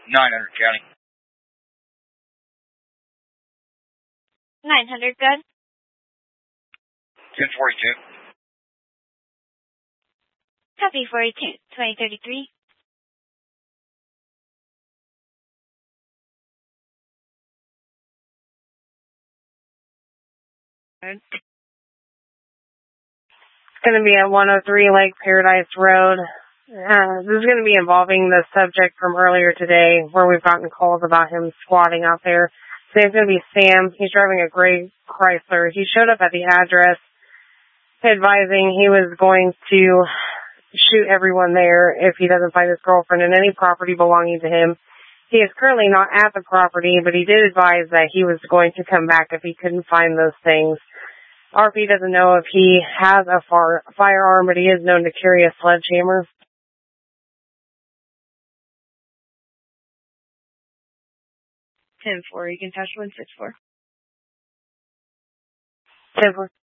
900 County. 900, good. 1042. Copy 42, 2033. It's going to be at 103 Lake Paradise Road. This is going to be involving the subject from earlier today where we've gotten calls about him squatting out there. So it's going to be Sam. He's driving a gray Chrysler. He showed up at the address advising he was going to shoot everyone there if he doesn't find his girlfriend and any property belonging to him. He is currently not at the property, but he did advise that he was going to come back if he couldn't find those things. RP doesn't know if he has a firearm, but he is known to carry a sledgehammer. 10-4, you can touch 164. 10-4.